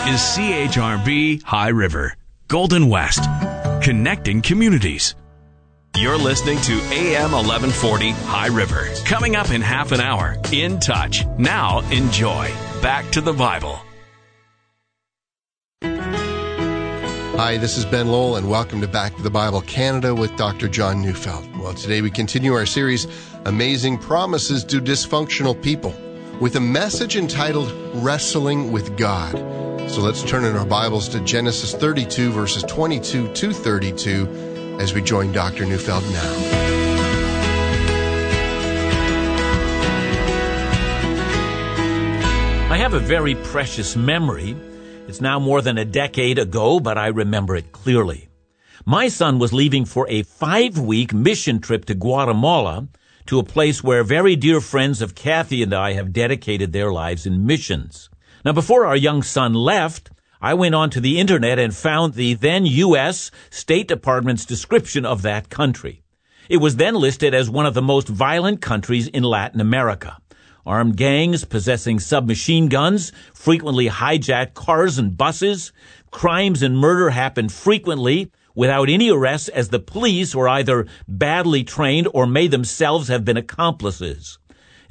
is CHRB High River, Golden West, connecting communities. You're listening to AM 1140 High River. Coming up in half an hour, In Touch. Now enjoy. Back to the Bible. Hi, this is Ben Lowell, and welcome to Back to the Bible Canada with Dr. John Neufeld. Well, today we continue our series, Amazing Promises to Dysfunctional People, with a message entitled Wrestling with God. So let's turn in our Bibles to Genesis 32, verses 22 to 32, as we join Dr. Neufeld now. I have a very precious memory. It's now more than a decade ago, but I remember it clearly. My son was leaving for a 5-week mission trip to Guatemala, to a place where very dear friends of Kathy and I have dedicated their lives in missions. Now, before our young son left, I went onto the internet and found the then U.S. State Department's description of that country. It was then listed as one of the most violent countries in Latin America. Armed gangs possessing submachine guns frequently hijacked cars and buses. Crimes and murder happened frequently without any arrests, as the police were either badly trained or may themselves have been accomplices.